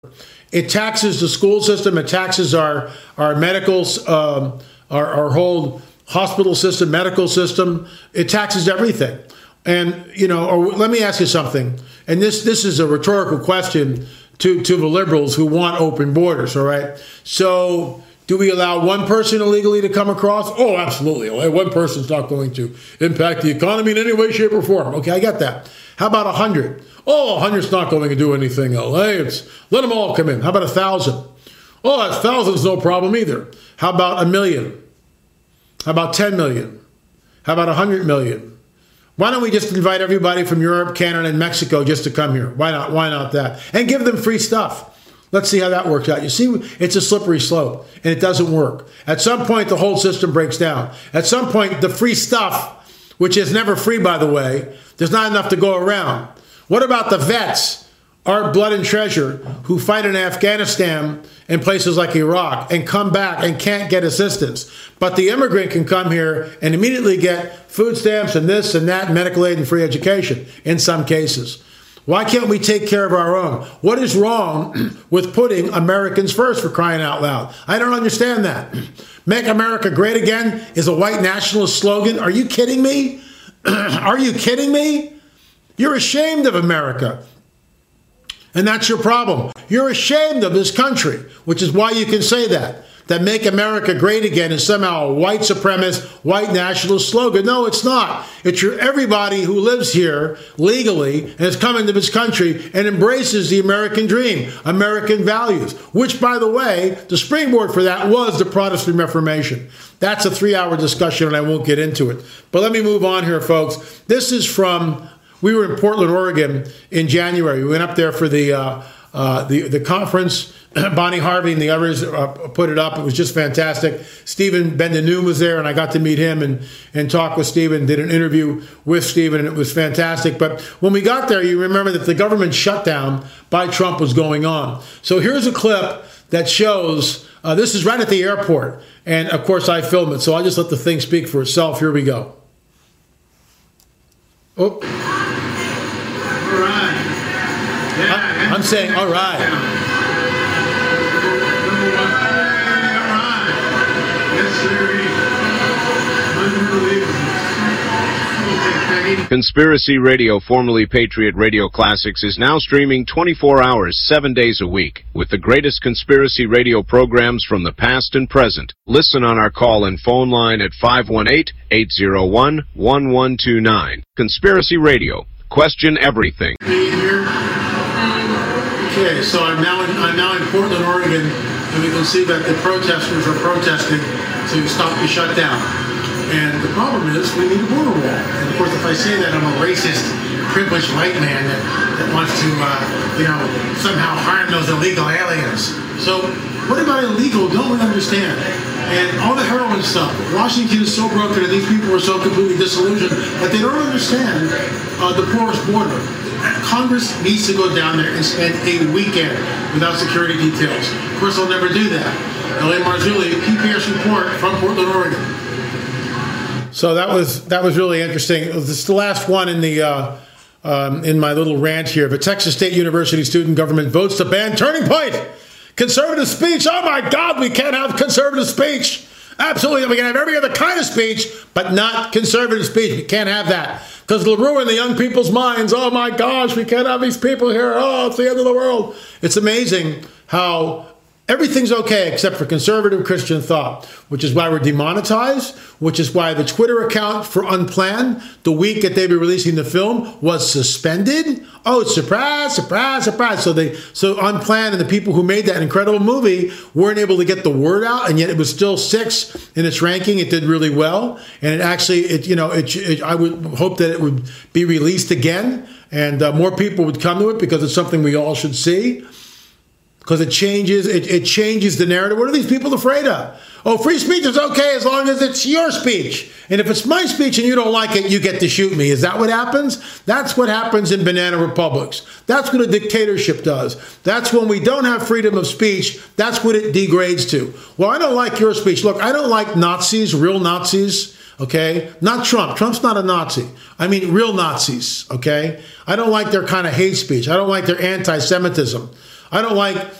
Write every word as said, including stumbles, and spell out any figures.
It taxes the school system. It taxes our our medical, um, our, our whole hospital system, medical system. It taxes everything. And, you know, or let me ask you something. And this this is a rhetorical question to, to the liberals who want open borders, all right? So do we allow one person illegally to come across? Oh, absolutely. One person's not going to impact the economy in any way, shape, or form. Okay, I get that. How about a hundred? Oh, a hundred's not going to do anything, L A. It's, let them all come in. How about a thousand? Oh, a thousand's no problem either. How about a million? How about ten million? How about a hundred million? Why don't we just invite everybody from Europe, Canada, and Mexico just to come here? Why not? Why not that? And give them free stuff. Let's see how that works out. You see, it's a slippery slope, and it doesn't work. At some point, the whole system breaks down. At some point, the free stuff, which is never free, by the way, there's not enough to go around. What about the vets, our blood and treasure, who fight in Afghanistan and places like Iraq and come back and can't get assistance? But the immigrant can come here and immediately get food stamps and this and that, and medical aid and free education in some cases. Why can't we take care of our own? What is wrong with putting Americans first, for crying out loud? I don't understand that. Make America great again is a white nationalist slogan. Are you kidding me? Are you kidding me? You're ashamed of America. And that's your problem. You're ashamed of this country, which is why you can say that. That make America great again is somehow a white supremacist, white nationalist slogan. No, it's not. It's your everybody who lives here legally and has come into this country and embraces the American dream, American values, which, by the way, the springboard for that was the Protestant Reformation. That's a three-hour discussion, and I won't get into it. But let me move on here, folks. This is from, we were in Portland, Oregon in January. We went up there for the uh, uh, the, the conference. Bonnie Harvey and the others uh, put it up. It was just fantastic. Stephen Ben-Danoon was there, and I got to meet him and, and talk with Stephen, did an interview with Stephen, and it was fantastic. But when we got there, you remember that the government shutdown by Trump was going on. So here's a clip that shows, uh, this is right at the airport, and of course I filmed it, so I'll just let the thing speak for itself. Here we go. Oh. All right. Yeah, I, I'm saying, all right. Conspiracy Radio, formerly Patriot Radio Classics, is now streaming twenty-four hours, seven days a week, with the greatest conspiracy radio programs from the past and present. Listen on our call and phone line at five one eight, eight zero one, one one two nine. Conspiracy Radio. Question everything. Okay, so I'm now in, I'm now in Portland, Oregon, and we can see that the protesters are protesting to stop the shutdown. And the problem is we need a border wall. And of course, if I say that, I'm a racist, privileged white man that, that wants to, uh, you know, somehow harm those illegal aliens. So what about illegal? Don't we understand? And all the heroin stuff. Washington is so broken and these people are so completely disillusioned that they don't understand uh, the porous border. Congress needs to go down there and spend a weekend without security details. Of course, they'll never do that. L A Marzulli, P P S report from Portland, Oregon. So that was that was really interesting. This is the last one in the uh, um, in my little rant here. The Texas State University student government votes to ban Turning Point. Conservative speech. Oh my God, we can't have conservative speech. Absolutely, we can have every other kind of speech, but not conservative speech. We can't have that because it'll ruin the young people's minds. Oh my gosh, we can't have these people here. Oh, it's the end of the world. It's amazing how everything's okay except for conservative Christian thought, which is why we're demonetized, which is why the Twitter account for Unplanned, the week that they were releasing the film, was suspended. Oh, surprise, surprise, surprise. So they, so Unplanned and the people who made that incredible movie weren't able to get the word out, and yet it was still sixth in its ranking. It did really well. And it actually, it you know, it, it I would hope that it would be released again, and uh, more people would come to it because it's something we all should see. Because it changes, it, it changes the narrative. What are these people afraid of? Oh, free speech is okay as long as it's your speech. And if it's my speech and you don't like it, you get to shoot me. Is that what happens? That's what happens in banana republics. That's what a dictatorship does. That's when we don't have freedom of speech. That's what it degrades to. Well, I don't like your speech. Look, I don't like Nazis, real Nazis. Okay? Not Trump. Trump's not a Nazi. I mean real Nazis. Okay? I don't like their kind of hate speech. I don't like their anti-Semitism. I don't like